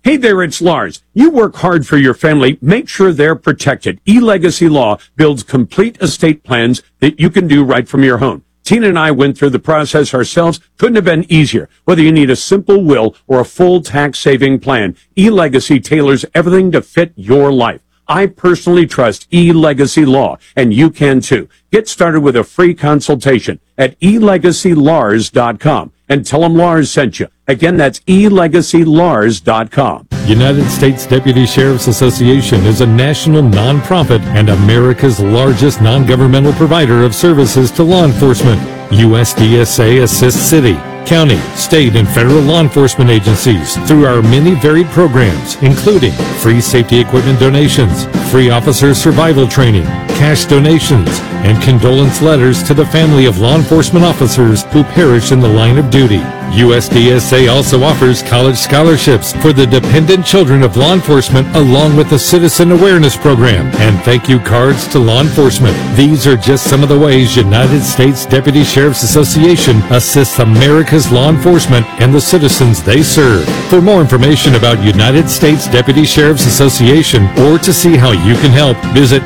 Hey there, it's Lars. You work hard for your family. Make sure they're protected. eLegacy Law builds complete estate plans that you can do right from your home. Tina and I went through the process ourselves. Couldn't have been easier. Whether you need a simple will or a full tax-saving plan, eLegacy tailors everything to fit your life. I personally trust eLegacy Law, and you can too. Get started with a free consultation at elegacylars.com and tell them Lars sent you. Again, that's elegacylars.com. United States Deputy Sheriff's Association is a national nonprofit and America's largest non-governmental provider of services to law enforcement. USDSA assists city, county, state, and federal law enforcement agencies through our many varied programs, including free safety equipment donations, free officer survival training, cash donations, and condolence letters to the family of law enforcement officers who perish in the line of duty. USDSA also offers college scholarships for the dependent children of law enforcement, along with the Citizen Awareness Program and thank you cards to law enforcement. These are just some of the ways United States Deputy Sheriff's Association assists America's law enforcement and the citizens they serve. For more information about United States Deputy Sheriff's Association or to see how you can help, visit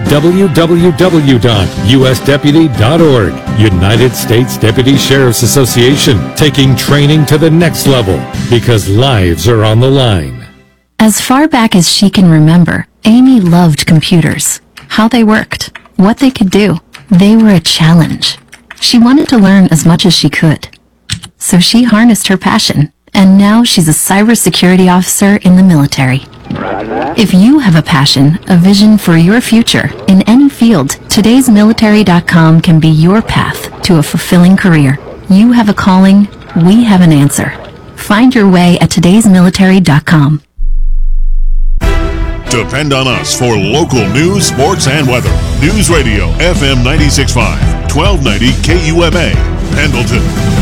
www.usdeputy.org. United States Deputy Sheriff's Association, taking training to the next level because lives are on the line. As far back as she can remember, Amy loved computers, how they worked, what they could do. They were a challenge. She wanted to learn as much as she could. So she harnessed her passion, and now she's a cybersecurity officer in the military. If you have a passion, a vision for your future in any field, todaysmilitary.com can be your path to a fulfilling career. You have a calling, we have an answer. Find your way at todaysmilitary.com. Depend on us for local news, sports, and weather. News Radio, FM 96.5, 1290 KUMA, Pendleton.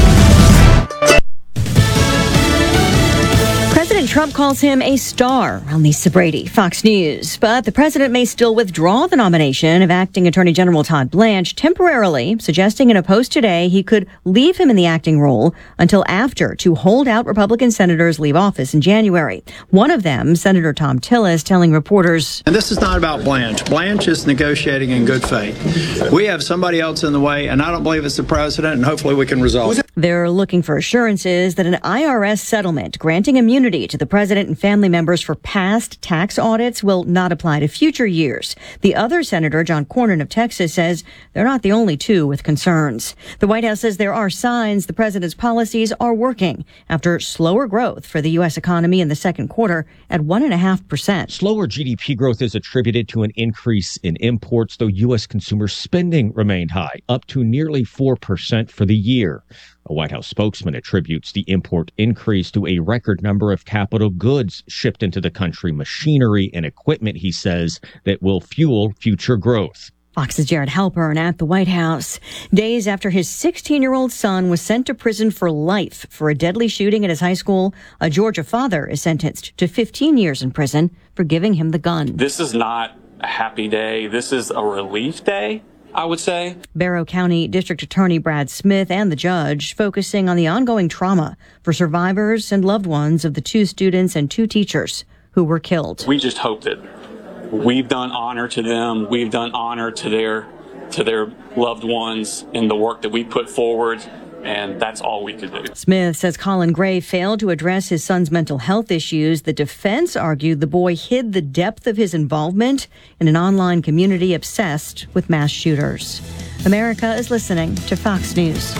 President Trump calls him a star on Lisa Brady, Fox News. But the president may still withdraw the nomination of acting Attorney General Todd Blanche temporarily, suggesting in a post today he could leave him in the acting role until after two holdout Republican senators leave office in January. One of them, Senator Thom Tillis, telling reporters, and this is not about Blanche. Blanche is negotiating in good faith. We have somebody else in the way, and I don't believe it's the president, and hopefully we can resolve it. They're looking for assurances that an IRS settlement granting immunity to the president and family members for past tax audits will not apply to future years. The other senator, John Cornyn of Texas, says they're not the only two with concerns. The White House says there are signs the president's policies are working after slower growth for the U.S. economy in the second quarter at 1.5%. Slower GDP growth is attributed to an increase in imports, though U.S. consumer spending remained high, up to nearly 4% for the year. A White House spokesman attributes the import increase to a record number of capital goods shipped into the country, machinery and equipment, he says, that will fuel future growth. Fox's Jared Halpern at the White House. Days after his 16-year-old son was sent to prison for life for a deadly shooting at his high school, a Georgia father is sentenced to 15 years in prison for giving him the gun. This is not a happy day. This is a relief day, I would say. Barrow County District Attorney Brad Smith and the judge focusing on the ongoing trauma for survivors and loved ones of the two students and two teachers who were killed. We just hope that we've done honor to them. We've done honor to their loved ones in the work that we put forward. And that's all we could do. Smith says Colin Gray failed to address his son's mental health issues. The defense argued the boy hid the depth of his involvement in an online community obsessed with mass shooters. America is listening to Fox News.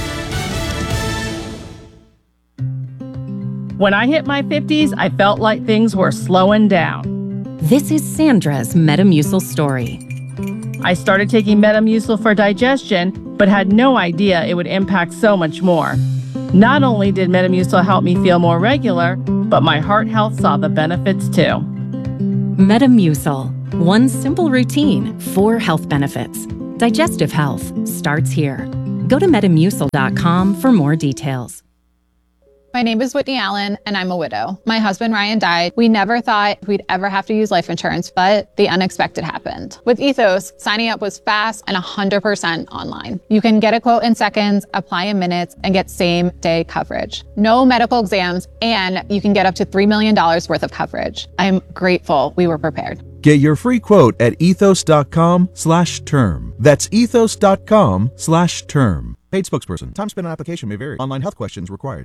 When I hit my 50s, I felt like things were slowing down. This is Sandra's Metamucil story. I started taking Metamucil for digestion, but had no idea it would impact so much more. Not only did Metamucil help me feel more regular, but my heart health saw the benefits too. Metamucil, one simple routine, 4 health benefits. Digestive health starts here. Go to metamucil.com for more details. My name is Whitney Allen, and I'm a widow. My husband, Ryan, died. We never thought we'd ever have to use life insurance, but the unexpected happened. With Ethos, signing up was fast and 100% online. You can get a quote in seconds, apply in minutes, and get same-day coverage. No medical exams, and you can get up to $3 million worth of coverage. I'm grateful we were prepared. Get your free quote at ethos.com/term. That's ethos.com/term. Paid spokesperson. Time spent on application may vary. Online health questions required.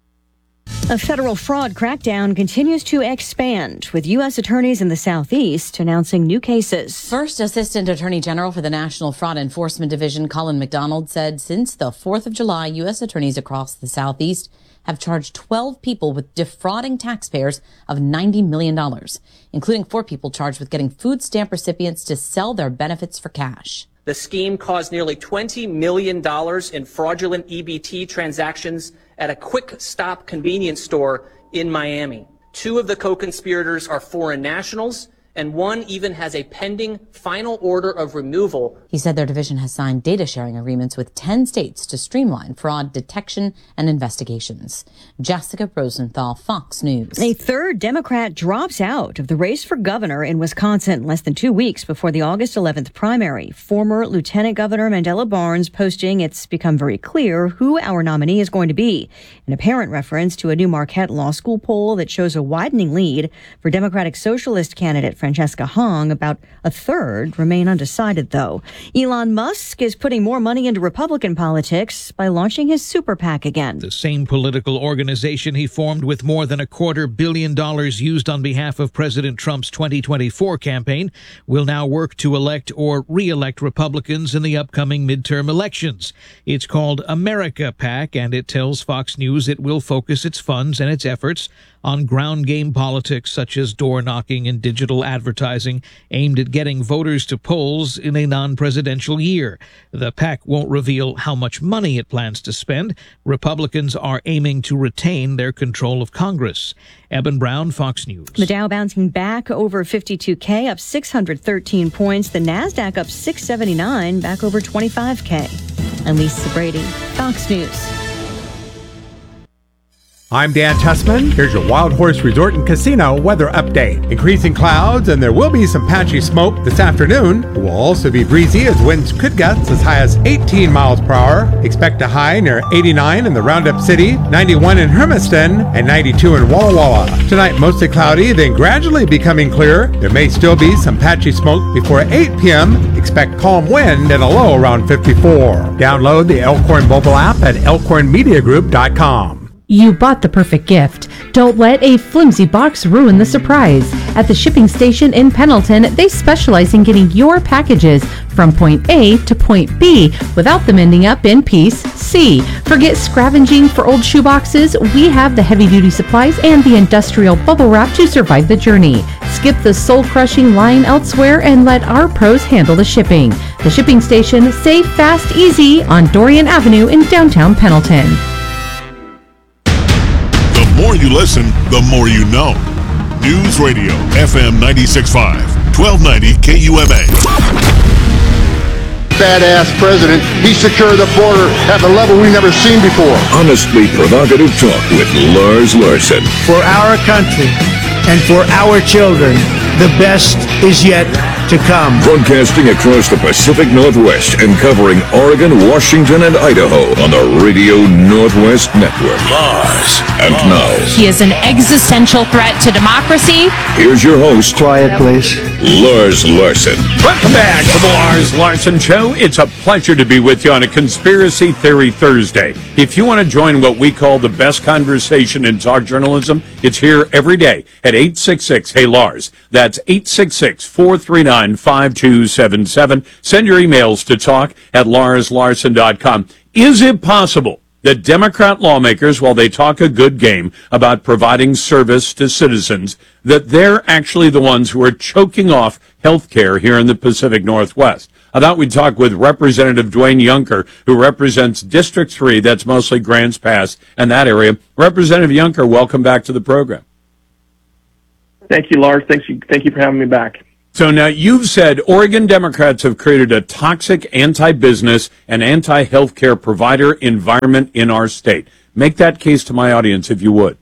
A federal fraud crackdown continues to expand, with U.S. attorneys in the Southeast announcing new cases. First Assistant Attorney General for the National Fraud Enforcement Division, Colin McDonald, said since the 4th of July, U.S. attorneys across the Southeast have charged 12 people with defrauding taxpayers of $90 million, including 4 people charged with getting food stamp recipients to sell their benefits for cash. The scheme caused nearly $20 million in fraudulent EBT transactions at a quick stop convenience store in Miami. 2 of the co-conspirators are foreign nationals, and 1 even has a pending final order of removal. He said their division has signed data sharing agreements with 10 states to streamline fraud detection and investigations. Jessica Rosenthal, Fox News. A third Democrat drops out of the race for governor in Wisconsin less than 2 weeks before the August 11th primary. Former Lieutenant Governor Mandela Barnes posting, "It's become very clear who our nominee is going to be," an apparent reference to a new Marquette Law School poll that shows a widening lead for Democratic Socialist candidate Francesca Hong. About a third remain undecided, though. Elon Musk is putting more money into Republican politics by launching his super PAC again. The same political organization he formed with more than $250 million used on behalf of President Trump's 2024 campaign will now work to elect or re-elect Republicans in the upcoming midterm elections. It's called America PAC, and it tells Fox News it will focus its funds and its efforts on ground game politics such as door knocking and digital advertising aimed at getting voters to polls in a non-presidential year. The PAC won't reveal how much money it plans to spend. Republicans are aiming to retain their control of Congress. Eben Brown, Fox News. The Dow bouncing back over 52K, up 613 points. The NASDAQ up 679, back over 25K. I'm Lisa Brady, Fox News. I'm Dan Tessman. Here's your Wild Horse Resort and Casino weather update. Increasing clouds, and there will be some patchy smoke this afternoon. It will also be breezy as winds could gust as high as 18 miles per hour. Expect a high near 89 in the Roundup City, 91 in Hermiston, and 92 in Walla Walla. Tonight, mostly cloudy, then gradually becoming clear. There may still be some patchy smoke before 8 p.m. Expect calm wind and a low around 54. Download the Elkhorn mobile app at elkhornmediagroup.com. You bought the perfect gift. Don't let a flimsy box ruin the surprise. At the shipping station in Pendleton, they specialize in getting your packages from point A to point B without them ending up in piece C. Forget scavenging for old shoeboxes. We have the heavy-duty supplies and the industrial bubble wrap to survive the journey. Skip the soul-crushing line elsewhere and let our pros handle the shipping. The shipping station, safe, fast, easy on Dorian Avenue in downtown Pendleton. The more you listen, the more you know. News Radio, FM 96.5, 1290 KUMA. Badass president, he secured the border at a level we've never seen before. Honestly provocative talk with Lars Larson. For our country and for our children, the best is yet to come. Broadcasting across the Pacific Northwest and covering Oregon, Washington, and Idaho on the Radio Northwest Network. Lars. And now, he is an existential threat to democracy. Here's your host. Quiet, please. Lars Larson. Welcome back to the Lars Larson Show. It's a pleasure to be with you on a Conspiracy Theory Thursday. If you want to join what we call the best conversation in talk journalism, it's here every day at 866-HEY-LARS. That's 866-439-5277. Send your emails to talk@larslarson.com. Is it possible that Democrat lawmakers, while they talk a good game about providing service to citizens, that they're actually the ones who are choking off health care here in the Pacific Northwest? I thought we'd talk with Representative Dwayne Junker, who represents District 3, that's mostly Grants Pass and that area. Representative Junker, welcome back to the program. Thank you, Lars. Thank you for having me back. So now you've said Oregon Democrats have created a toxic anti-business and anti-healthcare provider environment in our state. Make that case to my audience if you would.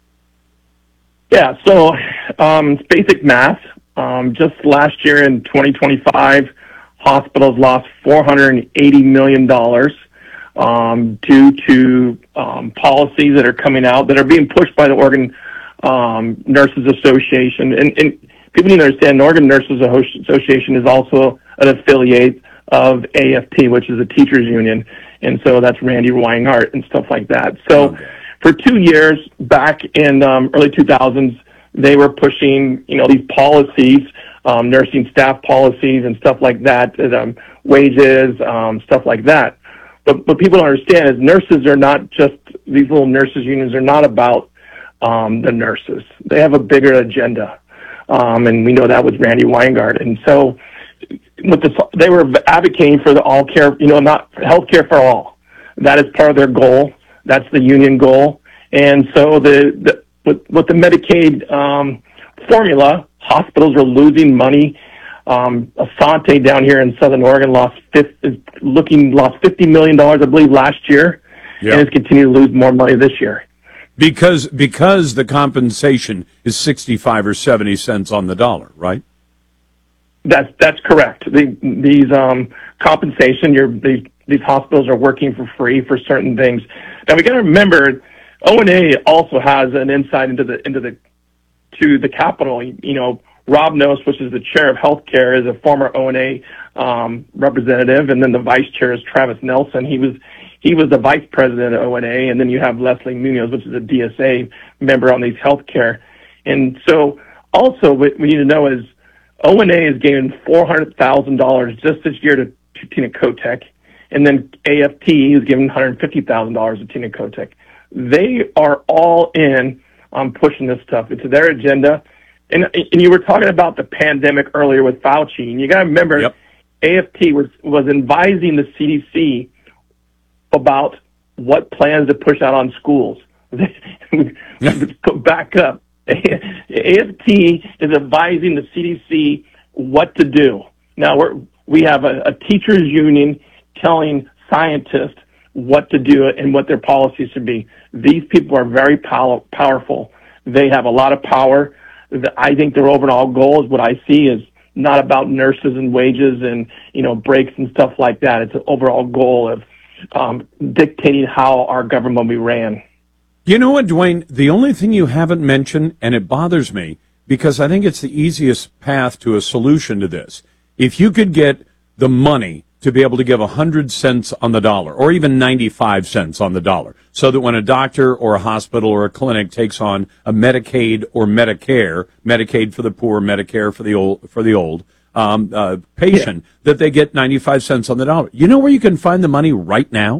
Yeah, so it's basic math. Just last year in 2025, hospitals lost $480 million due to policies that are coming out that are being pushed by the Oregon Nurses Association. And people need to understand the Oregon Nurses Association is also an affiliate of AFT, which is a teachers union. And so that's Randy Weingart and stuff like that. So for 2 years back in early 2000s, they were pushing, these policies, nursing staff policies and stuff like that, wages, stuff like that. But what people don't understand is nurses are not just, these little nurses unions are not about the nurses. They have a bigger agenda. And we know that with Randy Weingart. And so they were advocating for the all care, not health care for all. That is part of their goal. That's the union goal. And so with the Medicaid formula, hospitals are losing money. Asante down here in Southern Oregon lost $50 million, I believe, last year, and has continued to lose more money this year. Because the compensation is 65 or 70 cents on the dollar, right? That's correct. These compensation, these hospitals are working for free for certain things. Now we got to remember, ONA also has an insight into the Capitol. Rob Noss, which is the chair of healthcare, is a former ONA representative, and then the vice chair is Travis Nelson. He was the vice president of ONA, and then you have Leslie Munoz, which is a DSA member on these healthcare. And so also what we need to know is ONA is giving $400,000 just this year to Tina Kotek, and then AFT is giving $150,000 to Tina Kotek. They are all in on pushing this stuff. It's their agenda. And you were talking about the pandemic earlier with Fauci, and you got to remember, AFT was advising the CDC about what plans to push out on schools. Go back up. AFT is advising the CDC what to do. Now we have a teachers union telling scientists what to do and what their policies should be. These people are very powerful. They have a lot of power. I think their overall goal is what I see is not about nurses and wages and, breaks and stuff like that. It's an overall goal of dictating how our government will be ran. You know what, Dwayne? The only thing you haven't mentioned, and it bothers me, because I think it's the easiest path to a solution to this. If you could get the money to be able to give 100 cents on the dollar, or even 95 cents on the dollar, so that when a doctor or a hospital or a clinic takes on a Medicaid or Medicare, Medicaid for the poor, Medicare for the old patient, that they get 95 cents on the dollar. You know where you can find the money right now?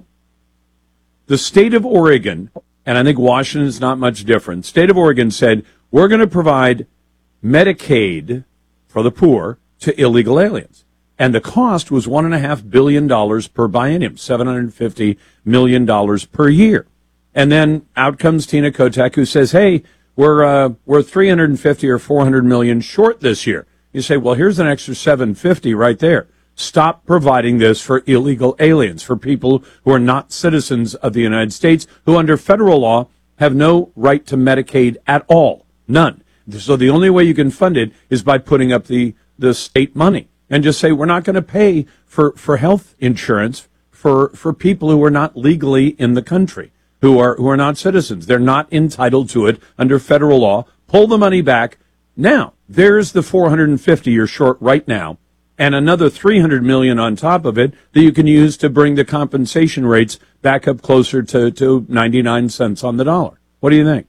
The state of Oregon, and I think Washington is not much different. State of Oregon said, we're going to provide Medicaid for the poor to illegal aliens. And the cost was $1.5 billion per biennium, $750 million per year. And then out comes Tina Kotek, who says, hey, we're 350 or 400 million short this year. You say, well, here's an extra 750 right there. Stop providing this for illegal aliens, for people who are not citizens of the United States, who under federal law have no right to Medicaid at all. None. So the only way you can fund it is by putting up the state money. And just say, we're not going to pay for health insurance for people who are not legally in the country, who are not citizens. They're not entitled to it under federal law. Pull the money back. Now, there's the 450 you're short right now, and another 300 million on top of it that you can use to bring the compensation rates back up closer to 99 cents on the dollar. What do you think?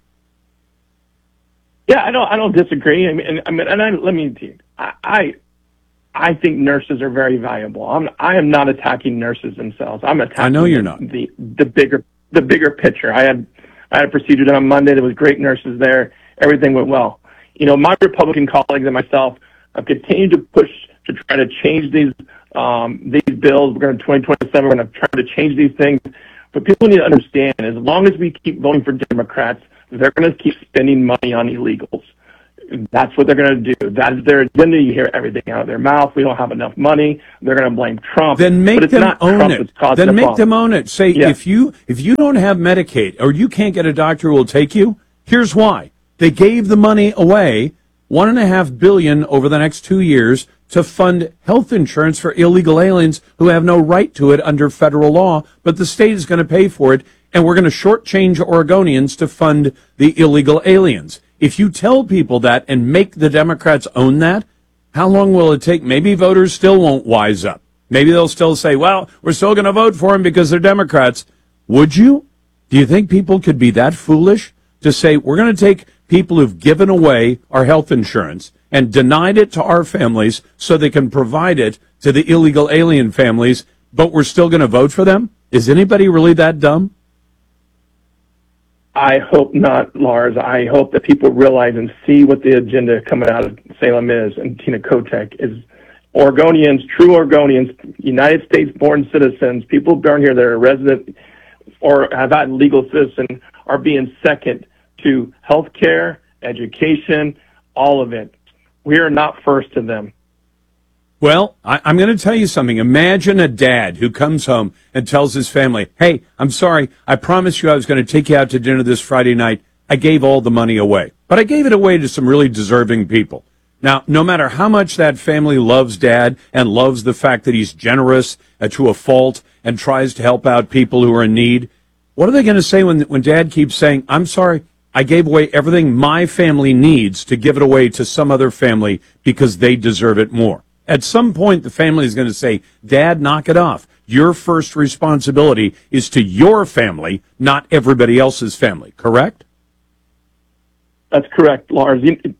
Yeah, I don't disagree. Let me tell you, I think nurses are very valuable. I am not attacking nurses themselves. I'm attacking. I know you're not. The bigger picture. I had a procedure done on Monday. There was great nurses there. Everything went well. My Republican colleagues and myself have continued to push to try to change these bills. We're going to 2027. We're going to try to change these things. But people need to understand, as long as we keep voting for Democrats, they're going to keep spending money on illegals. That's what they're going to do. That is their agenda. You hear everything out of their mouth. We don't have enough money. They're going to blame Trump. Then make but it's them not own Trump it. that's causing Then the make problem. them own it. Say, Yeah. if you don't have Medicaid or you can't get a doctor who will take you, here's why. They gave the money away, $1.5 billion over the next 2 years, to fund health insurance for illegal aliens who have no right to it under federal law, but the state is going to pay for it, and we're going to shortchange Oregonians to fund the illegal aliens. If you tell people that and make the Democrats own that, how long will it take? Maybe voters still won't wise up. Maybe they'll still say, well, we're still going to vote for them because they're Democrats. Would you? Do you think people could be that foolish to say, we're going to take people who've given away our health insurance and denied it to our families so they can provide it to the illegal alien families, but we're still going to vote for them? Is anybody really that dumb? I hope not, Lars. I hope that people realize and see what the agenda coming out of Salem is, and Tina Kotek is Oregonians, true Oregonians, United States-born citizens, people born here that are resident or have had legal citizen are being second to health care, education, all of it. We are not first to them. Well, I'm going to tell you something. Imagine a dad who comes home and tells his family, hey, I'm sorry, I promised you I was going to take you out to dinner this Friday night. I gave all the money away, but I gave it away to some really deserving people. Now, no matter how much that family loves dad and loves the fact that he's generous to a fault and tries to help out people who are in need, what are they going to say when dad keeps saying, I'm sorry, I gave away everything my family needs to give it away to some other family because they deserve it more? At some point, the family is going to say, Dad, knock it off. Your first responsibility is to your family, not everybody else's family, correct? That's correct, Lars. In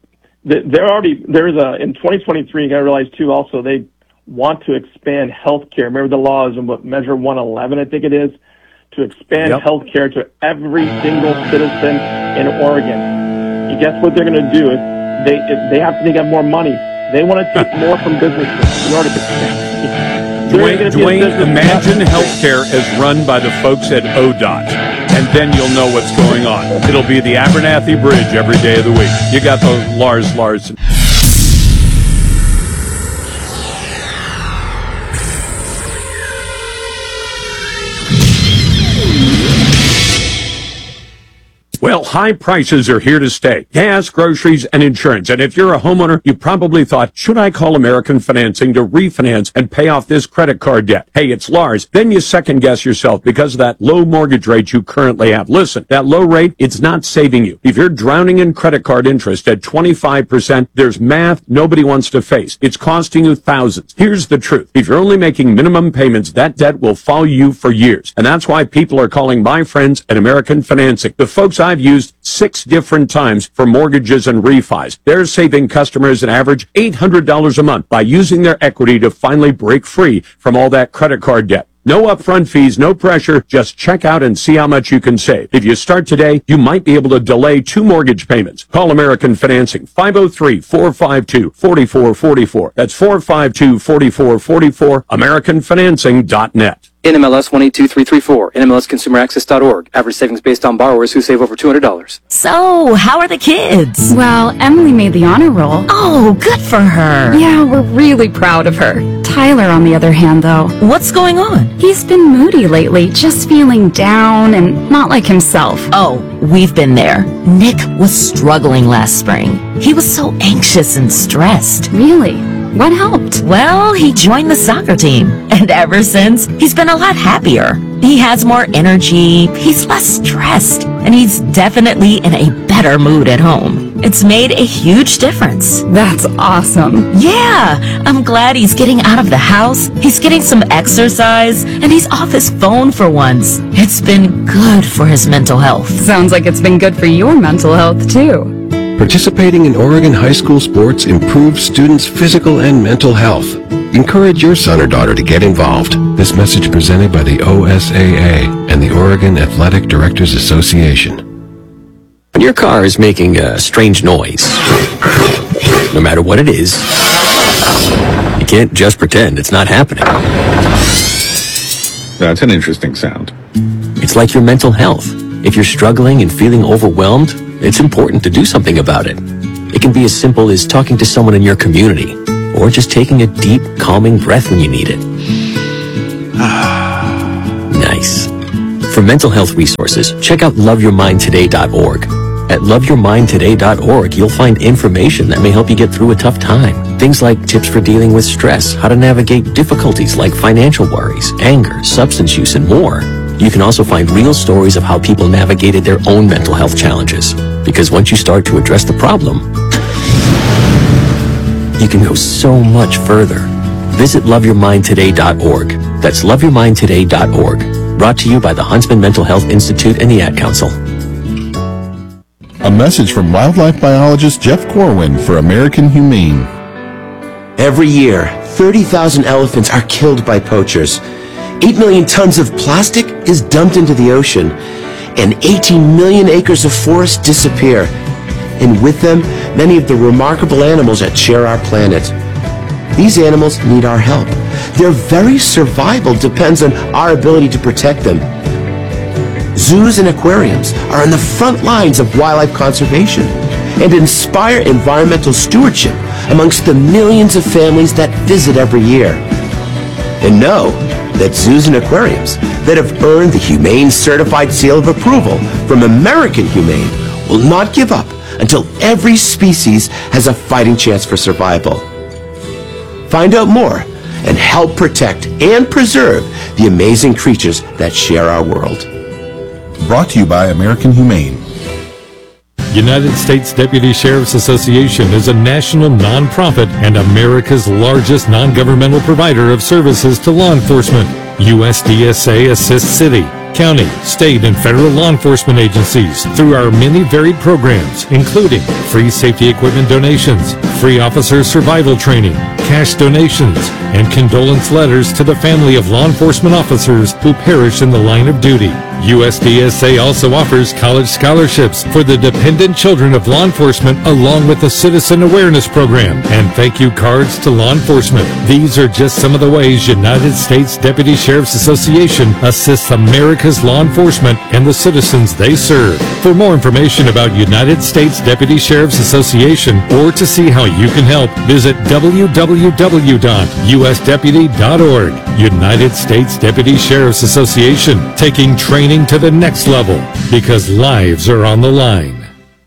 2023, you got to realize too, also, they want to expand health care. Remember the laws in Measure 111, I think it is, to expand health care to every single citizen in Oregon. You guess what they're going to do? They have to get more money. They want to take more from businesses in order to expand. Dwayne, imagine healthcare as run by the folks at ODOT, and then you'll know what's going on. It'll be the Abernathy Bridge every day of the week. You got the Lars Larson. Well, high prices are here to stay. Gas, groceries, and insurance. And if you're a homeowner, you probably thought, should I call American Financing to refinance and pay off this credit card debt? Hey, it's Lars. Then you second guess yourself because of that low mortgage rate you currently have. Listen, that low rate, it's not saving you. If you're drowning in credit card interest at 25%, there's math nobody wants to face. It's costing you thousands. Here's the truth. If you're only making minimum payments, that debt will follow you for years. And that's why people are calling my friends at American Financing. The folks I've used 6 different times for mortgages and refis. They're saving customers an average $800 a month by using their equity to finally break free from all that credit card debt. No upfront fees, no pressure. Just check out and see how much you can save. If you start today, you might be able to delay 2 mortgage payments. Call American Financing, 503-452-4444. That's 452-4444, AmericanFinancing.net. NMLS 182334, NMLSConsumerAccess.org. Average savings based on borrowers who save over $200. So, how are the kids? Well, Emily made the honor roll. Oh, good for her. Yeah, we're really proud of her. Tyler, on the other hand, though. What's going on? He's been moody lately, just feeling down and not like himself. Oh, we've been there. Nick was struggling last spring. He was so anxious and stressed. Really? What helped? Well, he joined the soccer team, and ever since, he's been a lot happier. He has more energy, he's less stressed, and he's definitely in a better mood at home. It's made a huge difference. That's awesome. Yeah, I'm glad he's getting out of the house, he's getting some exercise, and he's off his phone for once. It's been good for his mental health. Sounds like it's been good for your mental health, too. Participating in Oregon high school sports improves students' physical and mental health. Encourage your son or daughter to get involved. This message presented by the OSAA and the Oregon Athletic Directors Association. When your car is making a strange noise, no matter what it is, you can't just pretend it's not happening. That's an interesting sound. It's like your mental health. If you're struggling and feeling overwhelmed, it's important to do something about it. It can be as simple as talking to someone in your community, or just taking a deep, calming breath when you need it. Nice. For mental health resources, check out loveyourmindtoday.org. At loveyourmindtoday.org, you'll find information that may help you get through a tough time. Things like tips for dealing with stress, how to navigate difficulties like financial worries, anger, substance use, and more. You can also find real stories of how people navigated their own mental health challenges. Because once you start to address the problem, you can go so much further. Visit loveyourmindtoday.org. That's loveyourmindtoday.org. Brought to you by the Huntsman Mental Health Institute and the Ad Council. A message from wildlife biologist Jeff Corwin for American Humane. Every year, 30,000 elephants are killed by poachers. 8 million tons of plastic is dumped into the ocean, and 18 million acres of forest disappear. And with them, many of the remarkable animals that share our planet. These animals need our help. Their very survival depends on our ability to protect them. Zoos and aquariums are on the front lines of wildlife conservation and inspire environmental stewardship amongst the millions of families that visit every year. And know that zoos and aquariums that have earned the Humane Certified Seal of Approval from American Humane will not give up until every species has a fighting chance for survival. Find out more and help protect and preserve the amazing creatures that share our world. Brought to you by American Humane. United States Deputy Sheriff's Association is a national nonprofit and America's largest non-governmental provider of services to law enforcement. USDSA assists city, county, state, and federal law enforcement agencies through our many varied programs, including free safety equipment donations, free officer survival training, cash donations, and condolence letters to the family of law enforcement officers who perish in the line of duty. USDSA also offers college scholarships for the dependent children of law enforcement, along with a citizen awareness program and thank you cards to law enforcement. These are just some of the ways United States Deputy Sheriff's Association assists America's law enforcement and the citizens they serve. For more information about United States Deputy Sheriff's Association or to see how you can help, visit www.usdeputy.org. United States Deputy Sheriff's Association, taking training to the next level because lives are on the line.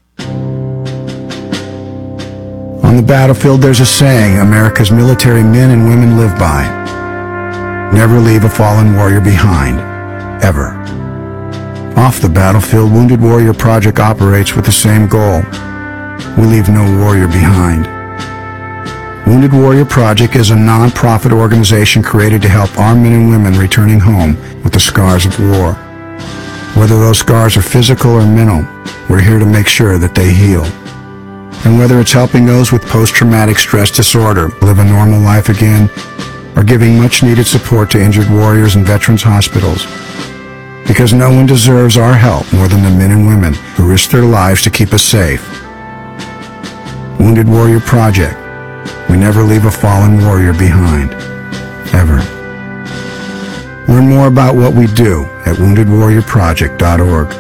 On the battlefield, there's a saying America's military men and women live by. Never leave a fallen warrior behind, ever. Off the battlefield, Wounded Warrior Project operates with the same goal. We leave no warrior behind. Wounded Warrior Project is a non-profit organization created to help our men and women returning home with the scars of war. Whether those scars are physical or mental, we're here to make sure that they heal. And whether it's helping those with post-traumatic stress disorder live a normal life again, or giving much-needed support to injured warriors in veterans' hospitals. Because no one deserves our help more than the men and women who risk their lives to keep us safe. Wounded Warrior Project. We never leave a fallen warrior behind. Ever. Learn more about what we do at woundedwarriorproject.org.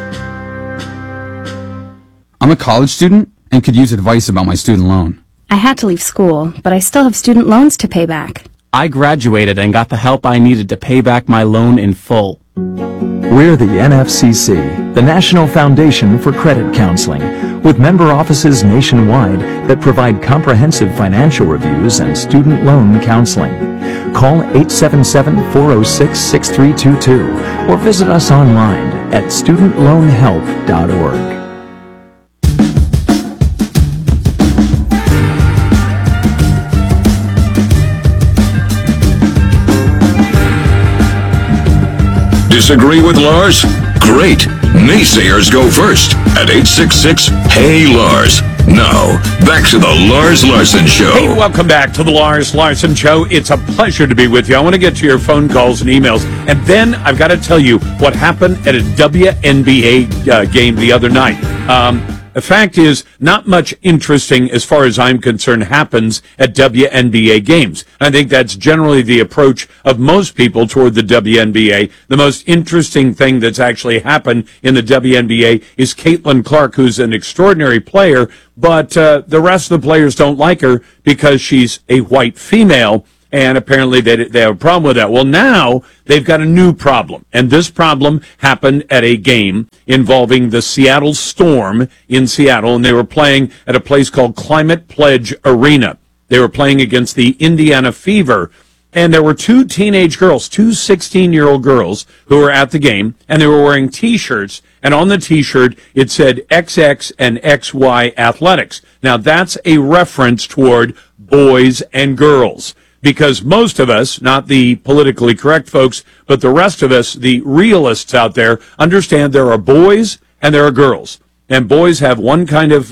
I'm a college student and could use advice about my student loan. I had to leave school, but I still have student loans to pay back. I graduated and got the help I needed to pay back my loan in full. We're the NFCC, the National Foundation for Credit Counseling, with member offices nationwide that provide comprehensive financial reviews and student loan counseling. Call 877-406-6322 or visit us online at studentloanhelp.org. Disagree with Lars? Great. Naysayers go first at 866-HEY-LARS. Now, back to the Lars Larson Show. Hey, welcome back to the Lars Larson Show. It's a pleasure to be with you. I want to get to your phone calls and emails. And then I've got to tell you what happened at a WNBA game the other night. The fact is, not much interesting, as far as I'm concerned, happens at WNBA games. I think that's generally the approach of most people toward the WNBA. The most interesting thing that's actually happened in the WNBA is Caitlin Clark, who's an extraordinary player, but the rest of the players don't like her because she's a white female. And apparently they have a problem with that. Well, now they've got a new problem. And this problem happened at a game involving the Seattle Storm in Seattle. And they were playing at a place called Climate Pledge Arena. They were playing against the Indiana Fever. And there were two teenage girls, two 16-year-old girls who were at the game. And they were wearing T-shirts. And on the T-shirt, it said XX and XY Athletics. Now, that's a reference toward boys and girls. Because most of us, not the politically correct folks, but the rest of us, the realists out there, understand there are boys and there are girls. And boys have one kind of,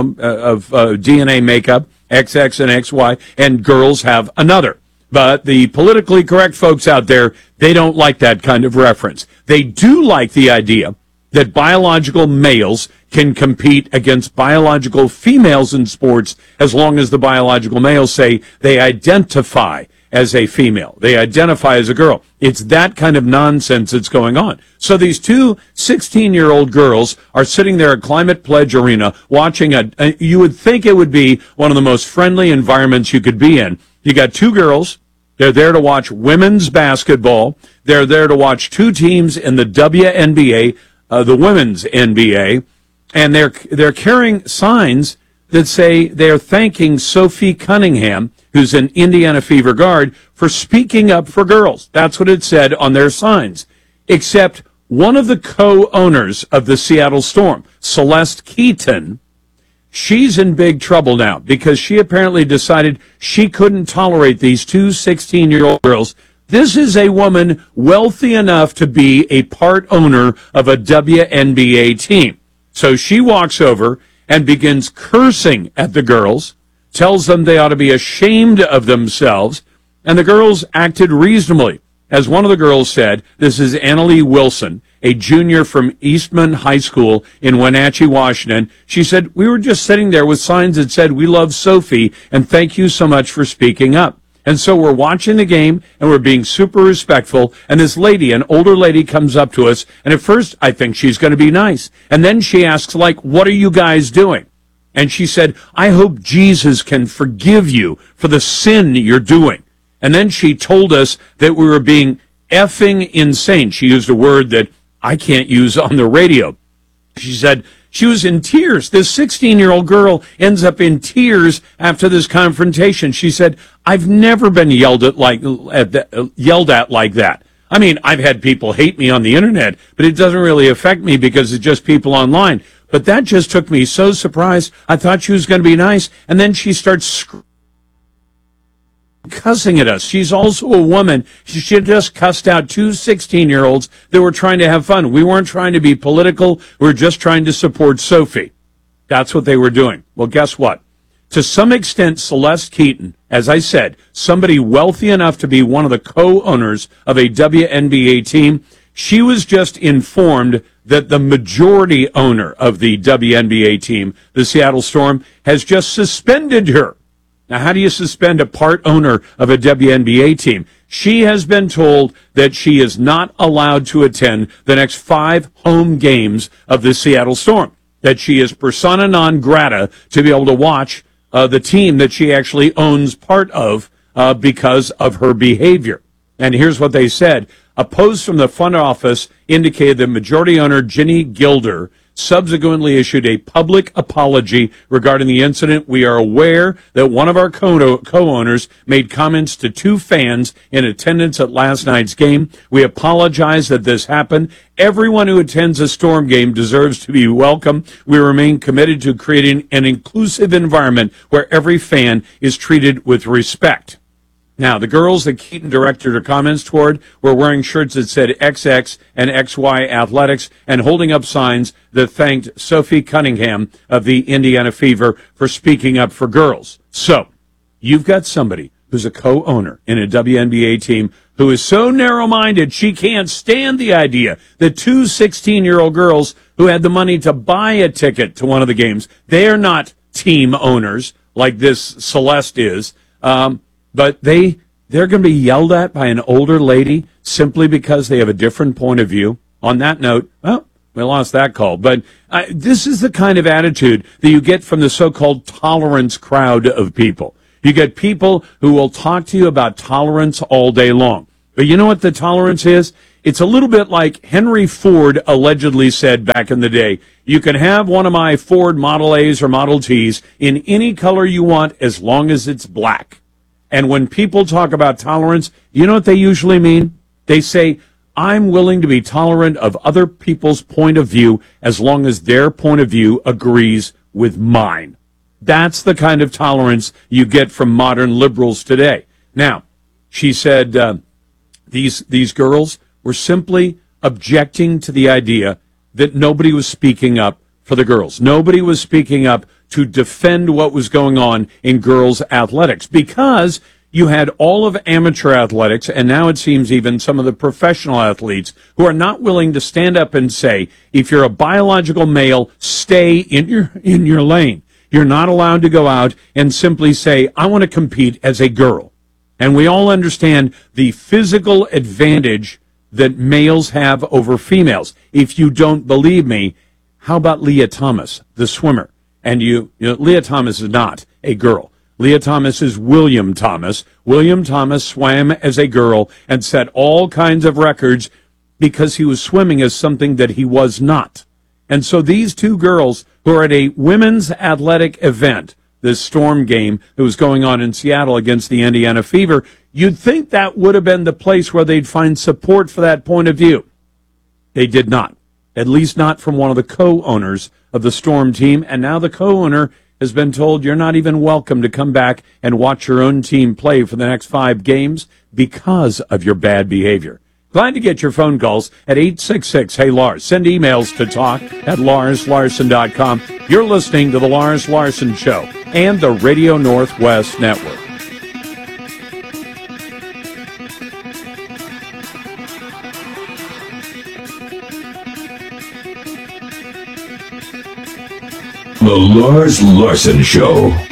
DNA makeup, XX and XY, and girls have another. But the politically correct folks out there, they don't like that kind of reference. They do like the idea that biological males can compete against biological females in sports as long as the biological males say they identify as a female. They identify as a girl. It's that kind of nonsense that's going on. So these two 16-year-old girls are sitting there at Climate Pledge Arena watching you would think it would be one of the most friendly environments you could be in. You got two girls. They're there to watch women's basketball. They're there to watch two teams in the WNBA, the women's NBA, and they're carrying signs that say they're thanking Sophie Cunningham, who's an Indiana Fever guard, for speaking up for girls. That's what it said on their signs. Except one of the co-owners of the Seattle Storm, Celeste Keaton, she's in big trouble now because she apparently decided she couldn't tolerate these two 16-year-old girls. This is a woman wealthy enough to be a part owner of a WNBA team. So she walks over and begins cursing at the girls, tells them they ought to be ashamed of themselves, and the girls acted reasonably. As one of the girls said, this is Annalie Wilson, a junior from Eastman High School in Wenatchee, Washington. She said, we were just sitting there with signs that said, we love Sophie, and thank you so much for speaking up. And so we're watching the game, and we're being super respectful, and this lady, an older lady, comes up to us, and at first I think she's going to be nice. And then she asks, what are you guys doing? And she said, I hope Jesus can forgive you for the sin you're doing. And then she told us that we were being effing insane. She used a word that I can't use on the radio. She said she was in tears. This 16-year-old girl ends up in tears after this confrontation. She said, I've never been yelled at like that. I mean, I've had people hate me on the internet, but it doesn't really affect me because it's just people online. But that just took me so surprised. I thought she was going to be nice. And then she starts cussing at us. She's also a woman. She just cussed out two 16-year-olds that were trying to have fun. We weren't trying to be political. We were just trying to support Sophie. That's what they were doing. Well, guess what? To some extent, Celeste Keaton, as I said, somebody wealthy enough to be one of the co-owners of a WNBA team, she was just informed that the majority owner of the WNBA team, the Seattle Storm, has just suspended her. Now, how do you suspend a part owner of a WNBA team? She has been told that she is not allowed to attend the next 5 home games of the Seattle Storm, that she is persona non grata to be able to watch the team that she actually owns part of because of her behavior. And here's what they said. A post from the front office indicated that majority owner Ginny Gilder subsequently issued a public apology regarding the incident. We are aware that one of our co-owners made comments to 2 fans in attendance at last night's game. We apologize that this happened. Everyone who attends a Storm game deserves to be welcome. We remain committed to creating an inclusive environment where every fan is treated with respect. Now, the girls that Keaton directed her comments toward were wearing shirts that said XX and XY Athletics and holding up signs that thanked Sophie Cunningham of the Indiana Fever for speaking up for girls. So, you've got somebody who's a co-owner in a WNBA team who is so narrow-minded she can't stand the idea that two 16-year-old girls who had the money to buy a ticket to one of the games, they're not team owners like this Celeste is, but they're going to be yelled at by an older lady simply because they have a different point of view. On that note, well, we lost that call. But this is the kind of attitude that you get from the so-called tolerance crowd of people. You get people who will talk to you about tolerance all day long. But you know what the tolerance is? It's a little bit like Henry Ford allegedly said back in the day, you can have one of my Ford Model A's or Model T's in any color you want as long as it's black. And when people talk about tolerance, you know what they usually mean? They say, I'm willing to be tolerant of other people's point of view as long as their point of view agrees with mine. That's the kind of tolerance you get from modern liberals today. Now, she said these girls were simply objecting to the idea that nobody was speaking up for the girls. Nobody was speaking up to defend what was going on in girls' athletics because you had all of amateur athletics, and now it seems even some of the professional athletes who are not willing to stand up and say, if you're a biological male, stay in your lane. You're not allowed to go out and simply say, I want to compete as a girl. And we all understand the physical advantage that males have over females. If you don't believe me, how about Leah Thomas, the swimmer? And Leah Thomas is not a girl. Leah Thomas is William Thomas. William Thomas swam as a girl and set all kinds of records because he was swimming as something that he was not. And so these two girls who are at a women's athletic event, this Storm game that was going on in Seattle against the Indiana Fever, you'd think that would have been the place where they'd find support for that point of view. They did not, at least not from one of the co-owners of the Storm team. And now the co-owner has been told you're not even welcome to come back and watch your own team play for the next 5 games because of your bad behavior. Glad to get your phone calls at 866-HEY-LARS. Send emails to talk@LarsLarson.com. You're listening to The Lars Larson Show and the Radio Northwest Network. The Lars Larson Show.